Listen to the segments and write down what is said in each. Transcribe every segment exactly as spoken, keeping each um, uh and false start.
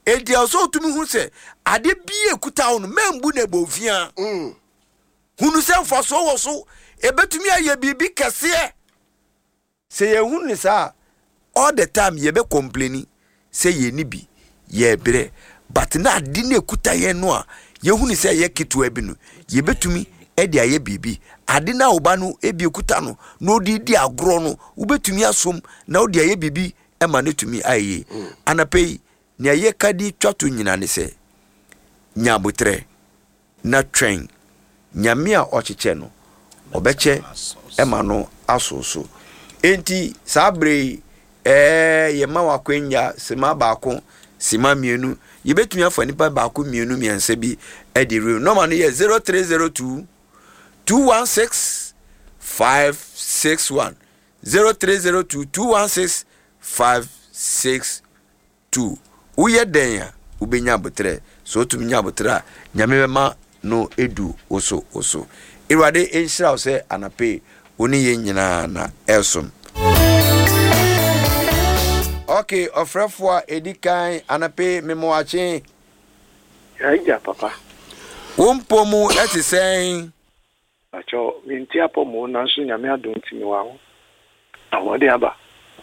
edi also tumi hu se ade bie kuta wo no membu na bofia mm hunu se mfa so wo so ebetumi aye bibi kese se ye hu ni sa all the time ye be complaining say ye ni bi ye bre but na ade na kuta ye no a ye hu ni say ye kitu abi no ye betumi e de aye bibi ade na oba no e bi kuta no no di di agro no wo betumi asom na wo de aye bibi e ma netumi aye mm. Anapei ni aye kadi twato nyina ne se nyabotre na train nyame a ocheche no obeche e ma no asoso enti sabre eh ye ma wakwenya sima baako sima mienu ye betumi afa nipa baako mienu miense bi e di real number no ye zero three zero two two one six five six one zero three zero two two one six five six two uye denya ubenya botre so tumi nya botre nyame bema no edu oso oso irwade enhira o se anape oni ye nyina na elsom. Okay, ofrefo edikan anape memoache ya papa wompomu eti sen acho minti apo mo na nso nyame adonti mi wa ho awode aba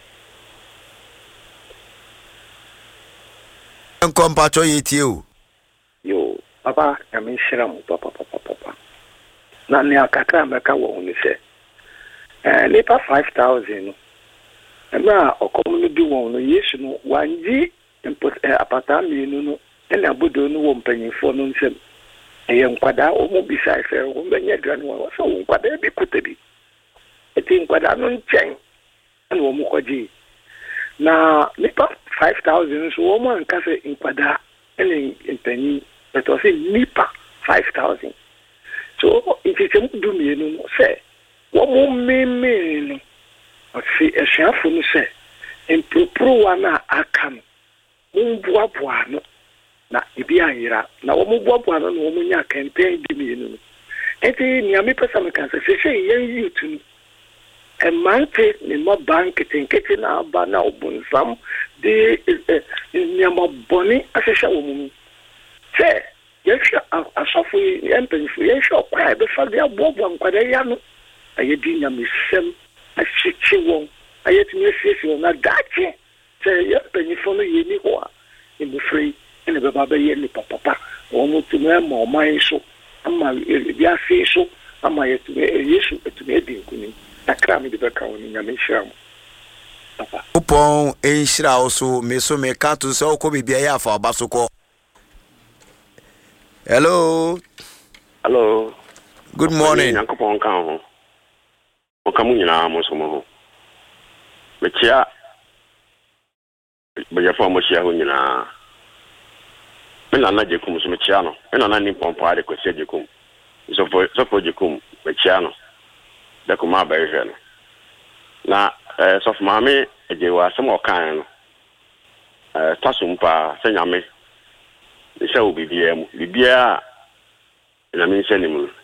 enkompacho yetie o yo papa nyame shira mo papa papa papa na ne akaka meka wo ni se eh lepa five thousand na okomu di won no yesu no wanji apata mienu no na abodo no wo mpanyinfo no nsem eye nkwada o mu bisa ife wo benye gran wo so nkwada bi kutabi eti nkwada no nchen na wo mu kwaji na nipa five thousand so wo mu ankase nkwada ene mpanyin eto se nipa five thousand so itete mu du mienu no se wo mu meme no si eshafu no se impropro wana akam mumbuabua no na ibi anyira na wo mumbuabua no wo munya campaign di mienu no enti ni ami pesa me kan se se yen yutu no e mante ni mo bank tinketi na aba na obunsam de ni mo boni asesha wo mu se yesha asafu empenfu yesha kwa e be fa de abobo nkwada ya no ayedi nyamesem achichi won ayetumi asiesie won na dache se ye penifo no ye ni ho a e free ene be baba ye ni papa won mutumi ma o man so ama bi afi so ama yetumi yesu etumi edinkuni takra mi de be ka won nyame hyiram papa upon enhira oso meso me ka to so ko bibia ya afa obasoko. Hello hello good morning yankopon kan ho okamu nyina mo so mo mechia be yafa mo chia ho nyina mena na jekum so mechia no mena na ni pompo ade kwese jekum so for so for jekum mechia no da kuma ba yɛ no na eh so for mame eje wa sem okan no eh tasumpa se nyame se o bibia mu bibia na me nse ni mu